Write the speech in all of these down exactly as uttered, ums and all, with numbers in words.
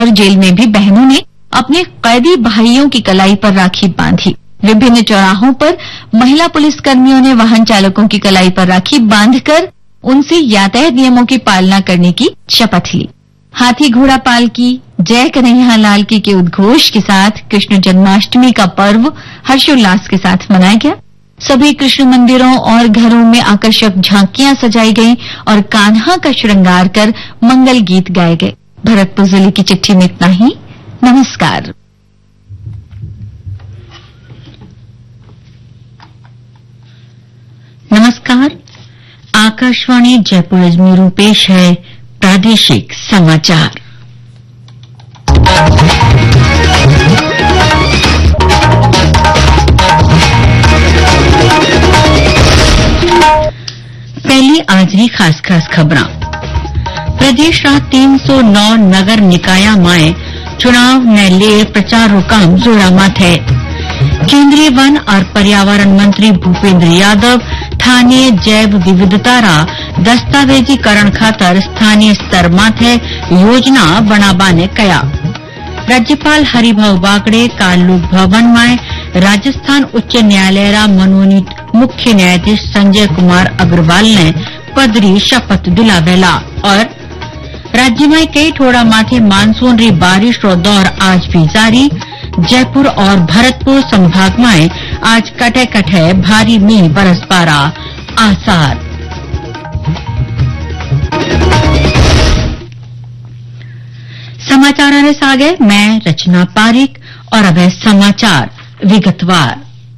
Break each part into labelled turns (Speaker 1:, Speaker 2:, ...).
Speaker 1: और जेल में भी बहनों ने अपने कैदी भाइयों की कलाई पर राखी बांधी। विभिन्न चौराहों पर महिला पुलिसकर्मियों ने वाहन चालकों की कलाई पर राखी बांधकर उनसे यातायात नियमों की पालना करने की शपथ ली। हाथी घोड़ा पालकी, जय कन्हैया लाल की के उद्घोष के साथ कृष्ण जन्माष्टमी का पर्व हर्षोल्लास के साथ मनाया गया। सभी कृष्ण मंदिरों और घरों में आकर्षक झांकियां सजाई गईं और कान्हा का श्रृंगार कर मंगल गीत गाए गए। भरतपुर जिले की चिट्ठी में इतना ही। नमस्कार।
Speaker 2: नमस्कार। आकाशवाणी जयपुर अजमेर पेश है प्रादेशिक समाचार। पहली आज दी खास खास खबरां। प्रदेश रा तीन सौ नौ नगर निकाया माए चुनाव ने ले प्रचार काम जोरा माथे। केंद्रीय वन और पर्यावरण मंत्री भूपेंद्र यादव स्थानीय जैव विविधता रा दस्तावेजीकरण खातर स्थानीय स्तर माथे योजना बनाबाने कया। राज्यपाल हरिभाऊ बागड़े काल लोक भवन में राजस्थान उच्च न्यायालय रा मनोनीत मुख्य न्यायाधीश संजय कुमार अग्रवाल ने पदरी शपथ दिलावेला। और राज्य में कई ठोड़ा माथे मानसून री बारिश रो दौर आज भी जारी। जयपुर और भरतपुर संभाग में आज कटे कटे भारी मीह बरसबारा आसार। समाचार आने से आगे मैं रचना पारिक और अब समाचार विगतवार।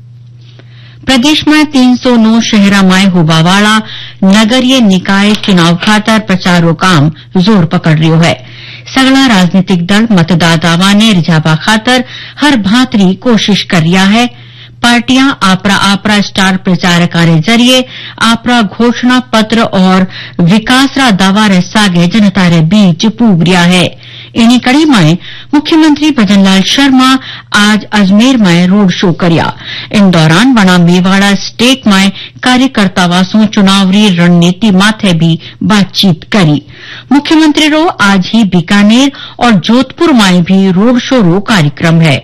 Speaker 2: प्रदेश में तीन सौ नौ शहरा में होबावाला नगरीय निकाय चुनाव खातर प्रचारो काम जोर पकड़ रियो है। सगला राजनीतिक दल मतदातावा ने रिझावा खातर हर भांतरी कोशिश कर रिया है। पार्टियां आपरा आपरा स्टार प्रचारका रे जरिए आपरा घोषणा पत्र और विकास रा दावा रे सागे जनता रे बीच पूग रिया है। इन्हीं कड़ी में मुख्यमंत्री भजनलाल शर्मा आज अजमेर में रोड शो करिया। इन दौरान बना मेवाड़ा स्टेट में कार्यकर्तावा सो चुनावी रणनीति माथे भी बातचीत करी। मुख्यमंत्री रो आज ही बीकानेर और जोधपुर में भी रोड शो रो कार्यक्रम है।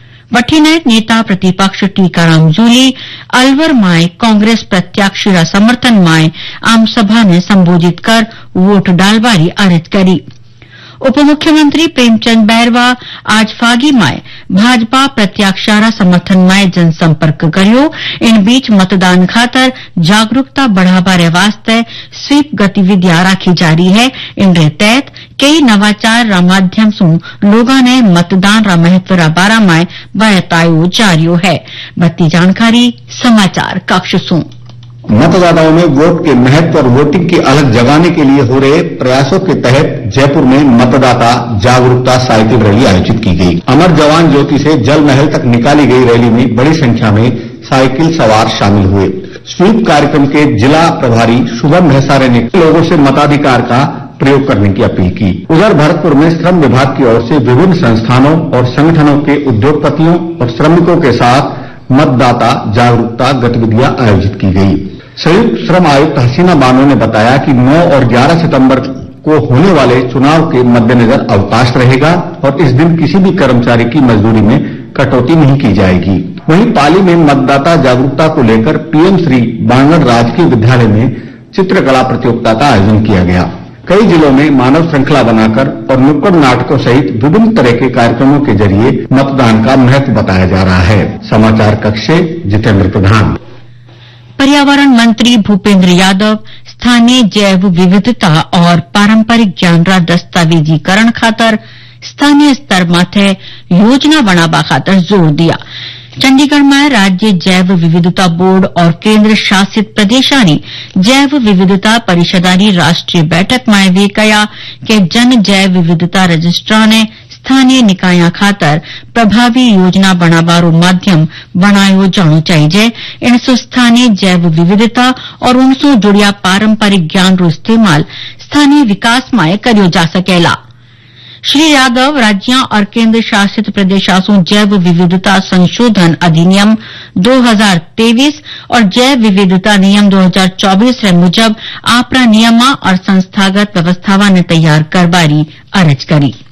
Speaker 2: वठी ने नेता प्रतिपक्ष टीकाराम जूली अलवर में कांग्रेस प्रत्याशी रा समर्थन में आम सभा ने संबोधित कर वोट डालवारी अर्ज करी। उप मुख्यमंत्री प्रेमचंद बैरवा आज फागी में भाजपा प्रत्याशारा समर्थन में जनसंपर्क करियो। इन बीच मतदान खातर जागरूकता बढ़ावा रे वास्ते स्वीप गतिविधियां राखी जा रही है। इन रे तहत कई नवाचार रा माध्यम सु लोगा ने मतदान रा महत्व रा बारा में बतायो जा रियो है। बत्ती जानकारी समाचार कक्ष सु।
Speaker 3: मतदाताओं में वोट के महत्व और वोटिंग की अलग जगाने के लिए हो रहे प्रयासों के तहत जयपुर में मतदाता जागरूकता साइकिल रैली आयोजित की गई। अमर जवान ज्योति से जल महल तक निकाली गई रैली में बड़ी संख्या में साइकिल सवार शामिल हुए। स्वीप कार्यक्रम के जिला प्रभारी शुभम भैसारे ने लोगों से मताधिकार का प्रयोग करने की अपील की। उधर भरतपुर में श्रम विभाग की ओर से विभिन्न संस्थानों और संगठनों के उद्योगपतियों और श्रमिकों के साथ मतदाता जागरूकता गतिविधियां आयोजित की गई। संयुक्त श्रम आयुक्त हसीना बानो ने बताया कि नौ और ग्यारह सितंबर को होने वाले चुनाव के मद्देनजर अवकाश रहेगा और इस दिन किसी भी कर्मचारी की मजदूरी में कटौती नहीं की जाएगी। वहीं पाली में मतदाता जागरूकता को लेकर पीएम श्री बांगड़ राजकीय विद्यालय में चित्रकला प्रतियोगिता का आयोजन किया गया। कई जिलों में मानव श्रृंखला बनाकर और नुक्कड़ नाटकों सहित विभिन्न तरह के कार्यक्रमों के जरिए मतदान का महत्व बताया जा रहा है। समाचार कक्ष से जितेंद्र प्रधान।
Speaker 2: पर्यावरण मंत्री भूपेंद्र यादव स्थानीय जैव विविधता और पारंपरिक ज्ञान रा दस्तावेजीकरण खातर स्थानीय स्तर माथे योजना बनाबा खातर जोर दिया। चंडीगढ़ में राज्य जैव विविधता बोर्ड और केंद्र शासित प्रदेशानी जैव विविधता परिषदानी राष्ट्रीय बैठक में वे कया कि जन जैव विविधता रजिस्ट्रार ने स्थानीय निकाया खातर प्रभावी योजना बनाबारो माध्यम बनायो जानो चाहिए। इनसो स्थानीय जैव विविधता और उनसो जुड़िया पारंपरिक ज्ञान रो इस्तेमाल स्थानीय विकास में करियो जा सकेला। श्री यादव राज्यों और केंद्र शासित प्रदेशों जैव विविधता संशोधन अधिनियम दो हज़ार तेईस और जैव विविधता नियम दो हज़ार चौबीस रे मुजब आपरा नियमा और संस्थागत व्यवस्थावा ने तैयार करबारी अर्ज करी।